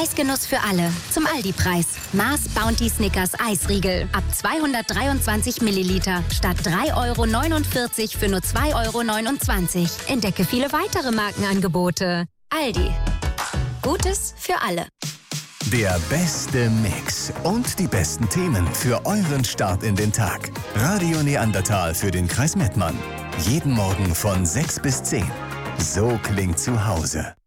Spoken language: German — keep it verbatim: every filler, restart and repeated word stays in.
Preisgenuss für alle. Zum Aldi-Preis. Mars Bounty Snickers Eisriegel. Ab zweihundertdreiundzwanzig Milliliter statt drei Euro neunundvierzig für nur zwei Euro neunundzwanzig. Entdecke viele weitere Markenangebote. Aldi. Gutes für alle. Der beste Mix und die besten Themen für euren Start in den Tag. Radio Neandertal für den Kreis Mettmann. Jeden Morgen von sechs bis zehn. So klingt zu Hause.